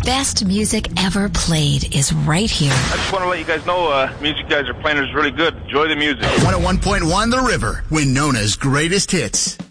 best music ever played is right here. I just want to let you guys know, music you guys are playing is really good. Enjoy the music. 101.1 The River, Winona's greatest hits.